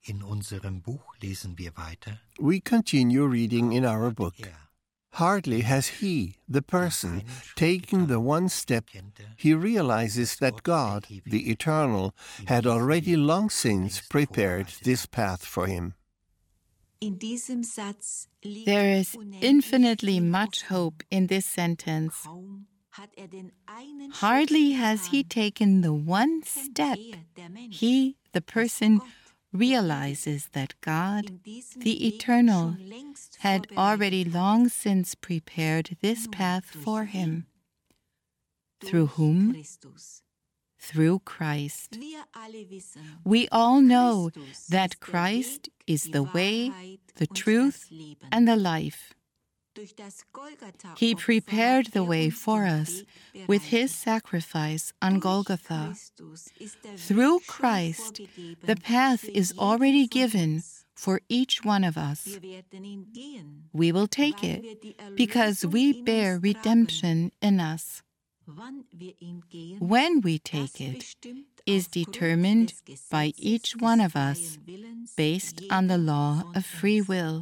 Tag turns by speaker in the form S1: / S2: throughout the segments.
S1: In unserem Buch lesen wir weiter.
S2: We continue reading in our book. Hardly has he, the person, taken the one step, he realizes that God, the Eternal, had already long since prepared this path for him.
S3: There is infinitely much hope in this sentence. Hardly has he taken the one step, he, the person, realizes that God, the Eternal, had already long since prepared this path for him. Through whom? Through Christ. We all know that Christ is the way, the truth, and the life. He prepared the way for us with his sacrifice on Golgotha. Through Christ, the path is already given for each one of us. We will take it because we bear redemption in us. When we take it is determined by each one of us based on the law of free will.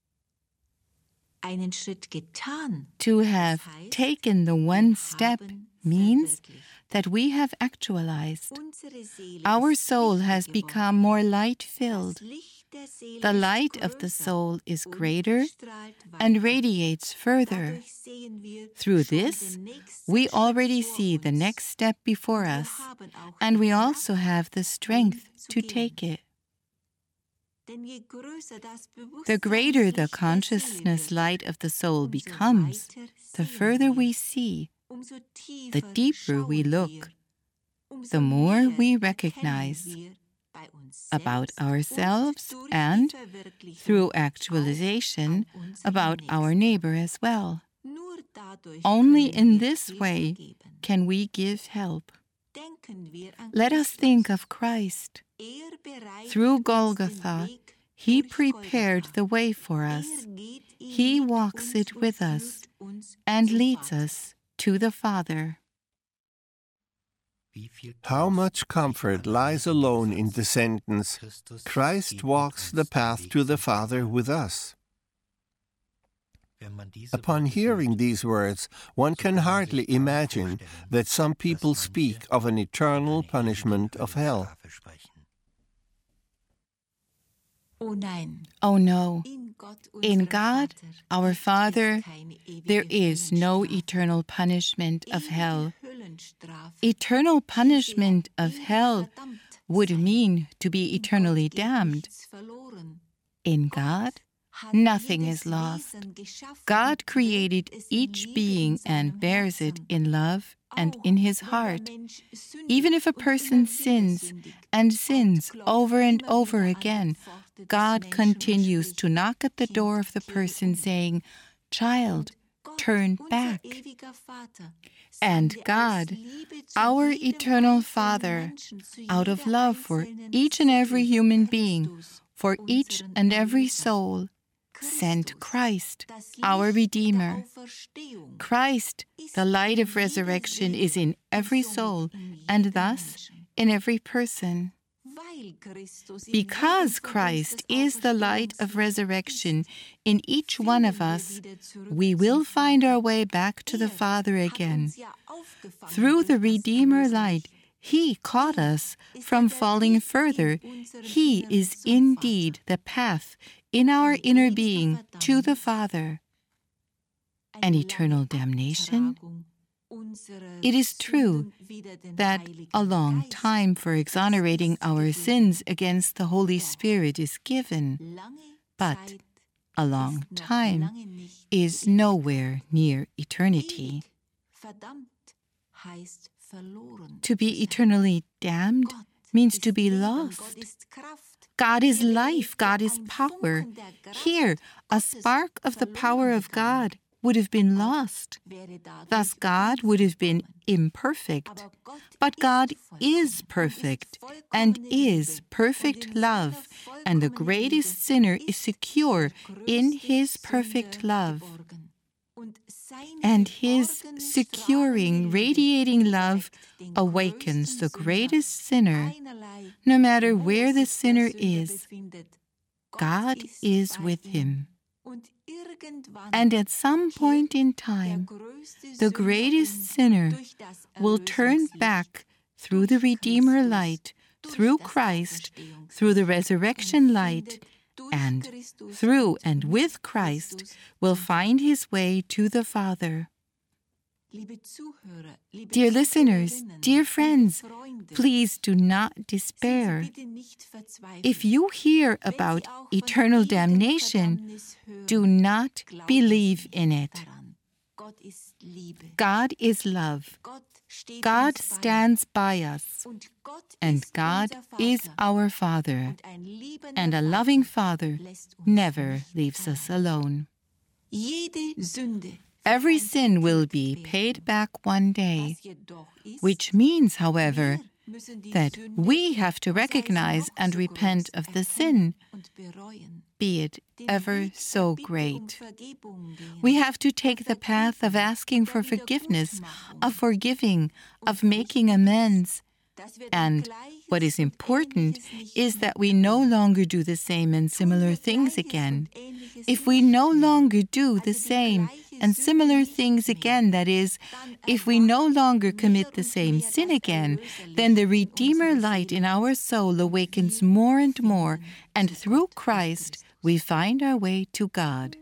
S3: To have taken the one step means that we have actualized. Our soul has become more light-filled. The light of the soul is greater and radiates further. Through this, we already see the next step before us, and we also have the strength to take it. The greater the consciousness light of the soul becomes, the further we see, the deeper we look, the more we recognize about ourselves and, through actualization, about our neighbor as well. Only in this way can we give help. Let us think of Christ. Through Golgotha, he prepared the way for us. He walks it with us and leads us to the Father.
S2: How much comfort lies alone in the sentence, Christ walks the path to the Father with us. Upon hearing these words, one can hardly imagine that some people speak of an eternal punishment of hell.
S3: Oh no, in God, our Father, there is no eternal punishment of hell. Eternal punishment of hell would mean to be eternally damned. In God, nothing is lost. God created each being and bears it in love and in his heart. Even if a person sins and sins over and over again, God continues to knock at the door of the person saying, "Child, turn back." And God, our eternal Father, out of love for each and every human being, for each and every soul, sent Christ, our Redeemer. Christ, the light of resurrection, is in every soul, and thus in every person. Because Christ is the light of resurrection in each one of us, we will find our way back to the Father again. Through the Redeemer light, He caught us from falling further. He is indeed the path in our inner being to the Father. And eternal damnation? It is true that a long time for exonerating our sins against the Holy Spirit is given, but a long time is nowhere near eternity. To be eternally damned means to be lost. God is life, God is power. Here, a spark of the power of God would have been lost. Thus, God would have been imperfect. But God is perfect and is perfect love, and the greatest sinner is secure in His perfect love. And His securing, radiating love awakens the greatest sinner. No matter where the sinner is, God is with him. And at some point in time, the greatest sinner will turn back through the Redeemer light, through Christ, through the resurrection light, and through and with Christ will find his way to the Father. Dear listeners, dear friends, please do not despair. If you hear about eternal damnation, do not believe in it. God is love. God stands by us, and God is our Father, and a loving Father never leaves us alone. Every sin will be paid back one day, which means, however, that we have to recognize and repent of the sin, be it ever so great. We have to take the path of asking for forgiveness, of forgiving, of making amends. And what is important is that we no longer do the same and similar things again. If we no longer do the same and similar things again, that is, if we no longer commit the same sin again, then the Redeemer light in our soul awakens more and more, and through Christ we find our way to God.